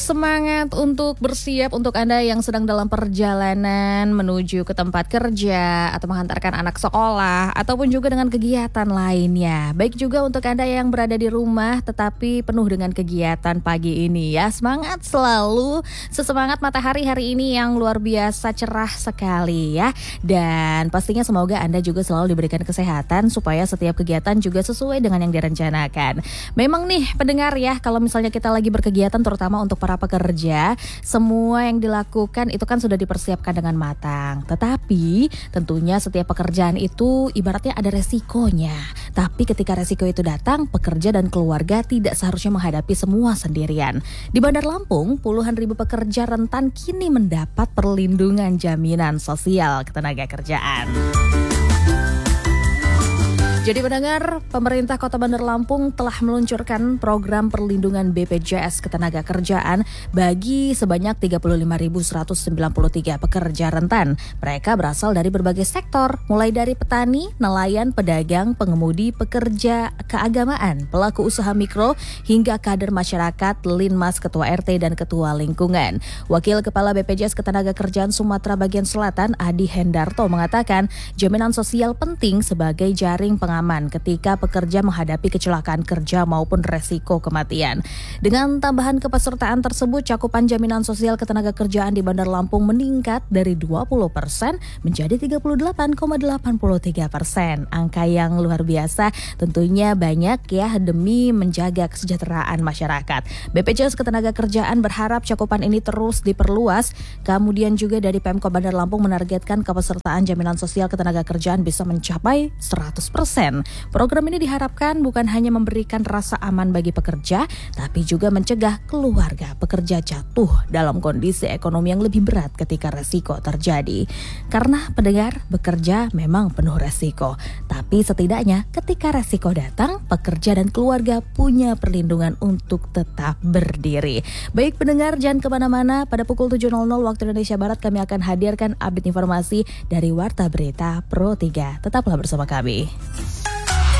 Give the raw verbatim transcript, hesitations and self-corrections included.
Semangat untuk bersiap untuk Anda yang sedang dalam perjalanan menuju ke tempat kerja atau mengantarkan anak sekolah ataupun juga dengan kegiatan lainnya. Baik juga untuk Anda yang berada di rumah tetapi penuh dengan kegiatan pagi ini ya. Semangat selalu, sesemangat matahari hari ini yang luar biasa cerah sekali ya. Dan pastinya semoga Anda juga selalu diberikan kesehatan supaya setiap kegiatan juga sesuai dengan yang direncanakan. Memang nih pendengar ya, kalau misalnya kita lagi berkegiatan terutama untuk para pekerja, semua yang dilakukan itu kan sudah dipersiapkan dengan matang. Tetapi tentunya setiap pekerjaan itu ibaratnya ada resikonya. Tapi ketika resiko itu datang, pekerja dan keluarga tidak seharusnya menghadapi semua sendirian. Di Bandar Lampung, puluhan ribu pekerja rentan kini mendapat perlindungan jaminan sosial ketenagakerjaan. Jadi pendengar, pemerintah Kota Bandar Lampung telah meluncurkan program perlindungan B P J S Ketenagakerjaan bagi sebanyak tiga puluh lima ribu seratus sembilan puluh tiga pekerja rentan. Mereka berasal dari berbagai sektor, mulai dari petani, nelayan, pedagang, pengemudi, pekerja keagamaan, pelaku usaha mikro, hingga kader masyarakat, Linmas, Ketua R T, dan Ketua Lingkungan. Wakil Kepala B P J S Ketenagakerjaan Sumatera Bagian Selatan, Adi Hendarto, mengatakan jaminan sosial penting sebagai jaring pengaman aman ketika pekerja menghadapi kecelakaan kerja maupun resiko kematian. Dengan tambahan kepesertaan tersebut, cakupan jaminan sosial ketenagakerjaan di Bandar Lampung meningkat dari dua puluh persen menjadi tiga puluh delapan koma delapan tiga persen. Angka yang luar biasa tentunya banyak ya demi menjaga kesejahteraan masyarakat. B P J S Ketenagakerjaan berharap cakupan ini terus diperluas. Kemudian juga dari Pemkot Bandar Lampung menargetkan kepesertaan jaminan sosial ketenagakerjaan bisa mencapai seratus persen. Program ini diharapkan bukan hanya memberikan rasa aman bagi pekerja, tapi juga mencegah keluarga pekerja jatuh dalam kondisi ekonomi yang lebih berat ketika resiko terjadi. Karena pendengar, bekerja memang penuh resiko, tapi setidaknya ketika resiko datang, pekerja dan keluarga punya perlindungan untuk tetap berdiri. Baik pendengar, jangan kemana-mana. Pada pukul tujuh waktu Indonesia Barat kami akan hadirkan update informasi dari Warta Berita Pro tiga. Tetaplah bersama kami.